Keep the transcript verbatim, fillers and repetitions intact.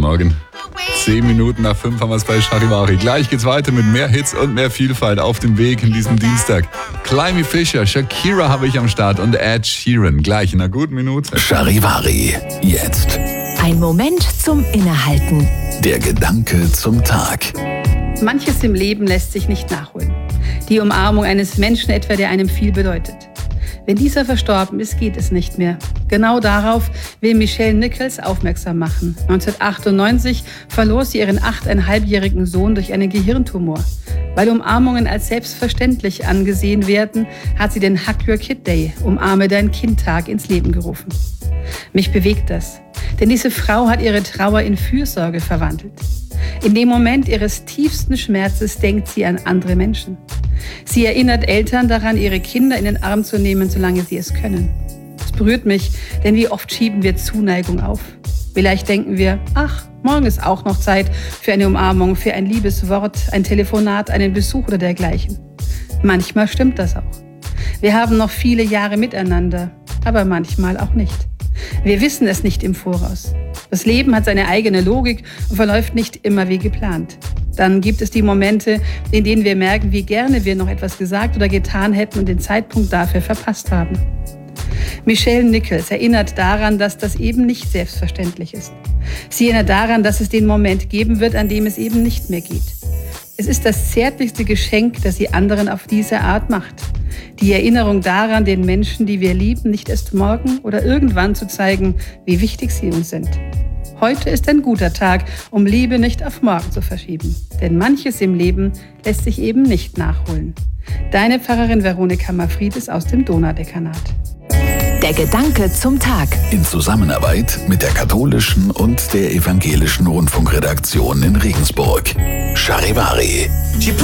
Morgen. Zehn Minuten nach fünf haben wir es bei Charivari. Gleich geht's weiter mit mehr Hits und mehr Vielfalt auf dem Weg in diesem Dienstag. Climby Fisher, Shakira habe ich am Start und Ed Sheeran. Gleich in einer guten Minute. Charivari, jetzt. Ein Moment zum Innehalten. Der Gedanke zum Tag. Manches im Leben lässt sich nicht nachholen. Die Umarmung eines Menschen etwa, der einem viel bedeutet. Wenn dieser verstorben ist, geht es nicht mehr. Genau darauf will Michelle Nichols aufmerksam machen. neunzehnhundertachtundneunzig verlor sie ihren achteinhalbjährigen Sohn durch einen Gehirntumor. Weil Umarmungen als selbstverständlich angesehen werden, hat sie den Hug Your Kid Day, Umarme dein Kind-Tag, ins Leben gerufen. Mich bewegt das, denn diese Frau hat ihre Trauer in Fürsorge verwandelt. In dem Moment ihres tiefsten Schmerzes denkt sie an andere Menschen. Sie erinnert Eltern daran, ihre Kinder in den Arm zu nehmen, solange sie es können. Es berührt mich, denn wie oft schieben wir Zuneigung auf. Vielleicht denken wir, ach, morgen ist auch noch Zeit für eine Umarmung, für ein liebes Wort, ein Telefonat, einen Besuch oder dergleichen. Manchmal stimmt das auch. Wir haben noch viele Jahre miteinander, aber manchmal auch nicht. Wir wissen es nicht im Voraus. Das Leben hat seine eigene Logik und verläuft nicht immer wie geplant. Dann gibt es die Momente, in denen wir merken, wie gerne wir noch etwas gesagt oder getan hätten und den Zeitpunkt dafür verpasst haben. Michelle Nichols erinnert daran, dass das eben nicht selbstverständlich ist. Sie erinnert daran, dass es den Moment geben wird, an dem es eben nicht mehr geht. Es ist das zärtlichste Geschenk, das sie anderen auf diese Art macht. Die Erinnerung daran, den Menschen, die wir lieben, nicht erst morgen oder irgendwann zu zeigen, wie wichtig sie uns sind. Heute ist ein guter Tag, um Liebe nicht auf morgen zu verschieben. Denn manches im Leben lässt sich eben nicht nachholen. Deine Pfarrerin Veronika Mafrides aus dem Donaudekanat. Der Gedanke zum Tag. In Zusammenarbeit mit der katholischen und der evangelischen Rundfunkredaktion in Regensburg. Charivari.